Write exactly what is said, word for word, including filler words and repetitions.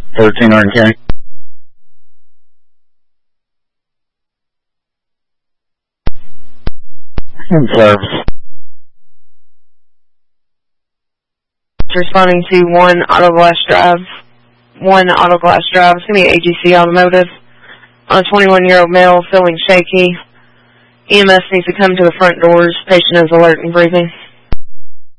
thirteen Orange County. In service. Responding to one Auto Glass Drive. One Auto Glass Drive. It's going to be A G C Automotive. On a twenty-one-year-old male feeling shaky. E M S needs to come to the front doors. Patient is alert and breathing.